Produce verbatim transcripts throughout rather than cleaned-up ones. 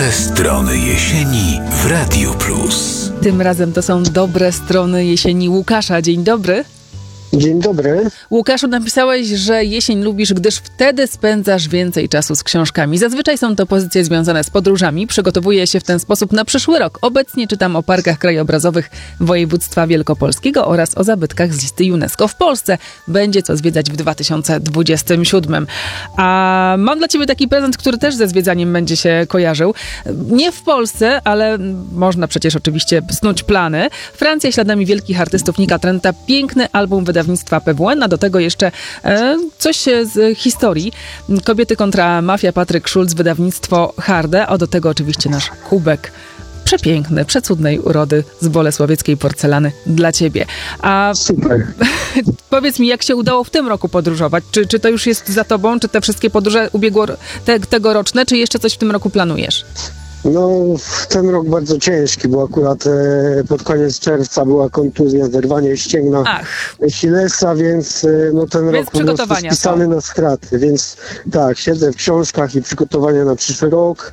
Dobre strony jesieni w Radiu Plus. Tym razem to są dobre strony jesieni Łukasza. Dzień dobry. Dzień dobry. Łukaszu, napisałeś, że jesień lubisz, gdyż wtedy spędzasz więcej czasu z książkami. Zazwyczaj są to pozycje związane z podróżami. Przygotowuję się w ten sposób na przyszły rok. Obecnie czytam o parkach krajobrazowych województwa wielkopolskiego oraz o zabytkach z listy UNESCO w Polsce. Będzie co zwiedzać w dwa tysiące dwudziestym siódmym. A mam dla ciebie taki prezent, który też ze zwiedzaniem będzie się kojarzył. Nie w Polsce, ale można przecież oczywiście snuć plany. Francja śladami wielkich artystów Nika Trenta. Piękny album wydawnictwa P W N, a do tego jeszcze e, coś z historii. Kobiety kontra mafia, Patryk Szulc, wydawnictwo Harde, a do tego oczywiście nasz kubek przepiękny, przecudnej urody z bolesławieckiej porcelany dla ciebie. A Super. Powiedz mi, jak się udało w tym roku podróżować? Czy, czy to już jest za tobą? Czy te wszystkie podróże ubiegło te, tegoroczne? Czy jeszcze coś w tym roku planujesz? No, ten rok bardzo ciężki, bo akurat e, pod koniec czerwca była kontuzja, zerwanie ścięgna Ach. Achillesa, więc e, no, ten Więc rok po prostu spisany na straty. Więc tak, siedzę w książkach i przygotowania na przyszły rok.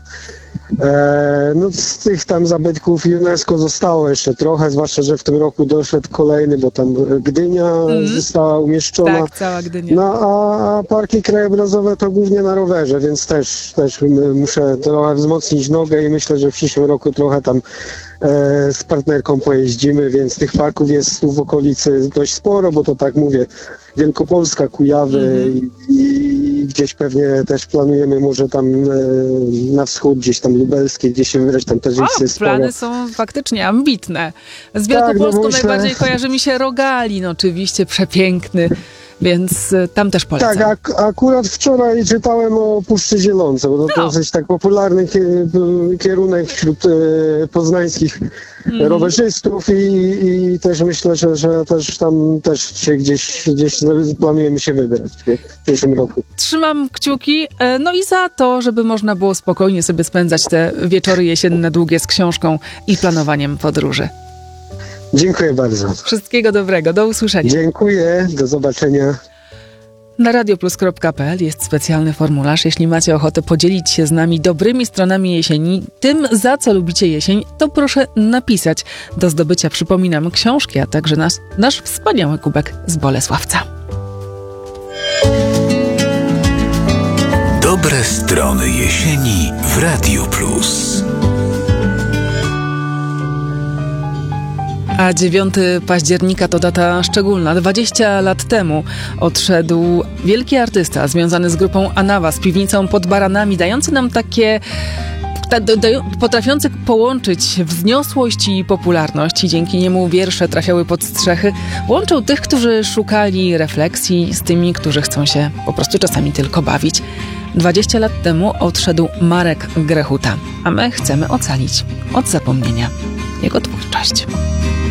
E, no z tych tam zabytków UNESCO zostało jeszcze trochę, zwłaszcza, że w tym roku doszedł kolejny, bo tam Gdynia mm. została umieszczona. Tak, cała Gdynia. No a, a parki krajobrazowe to głównie na rowerze, więc też, też muszę trochę wzmocnić nogę i myślę, że w przyszłym roku trochę tam e, z partnerką pojeździmy, więc tych parków jest tu w okolicy dość sporo, bo to tak mówię, Wielkopolska, Kujawy mm. i, i gdzieś pewnie też planujemy może tam e, na wschód, gdzieś tam lubelskie, gdzieś się wybrać, tam też o, jest plany sporo. są faktycznie ambitne. Z Wielkopolską tak, no myślę... najbardziej kojarzy mi się Rogalin, oczywiście przepiękny, więc tam też polecam. Tak, ak- akurat wczoraj czytałem o Puszczy Zielonce, bo to No. dosyć tak popularny kie- kierunek wśród e, poznańskich Mm. rowerzystów i, i też myślę, że, że też tam też się gdzieś, gdzieś planujemy się wybrać w przyszłym roku. Trzymam kciuki, e, no i za to, żeby można było spokojnie sobie spędzać te wieczory jesienne długie z książką i planowaniem podróży. Dziękuję bardzo. Wszystkiego dobrego, do usłyszenia. Dziękuję, do zobaczenia. Na radioplus kropka pe el jest specjalny formularz. Jeśli macie ochotę podzielić się z nami dobrymi stronami jesieni, tym za co lubicie jesień, to proszę napisać. Do zdobycia, przypominam, książki, a także nas, nasz wspaniały kubek z Bolesławca. Dobre strony jesieni w Radiu Plus. A dziewiątego października to data szczególna. dwadzieścia lat temu odszedł wielki artysta związany z grupą Anawa, z piwnicą pod Baranami, dający nam takie... Da, da, potrafiący połączyć wzniosłość i popularność i dzięki niemu wiersze trafiały pod strzechy. Łączył tych, którzy szukali refleksji z tymi, którzy chcą się po prostu czasami tylko bawić. dwadzieścia lat temu odszedł Marek Grechuta, a my chcemy ocalić od zapomnienia jego twórczość.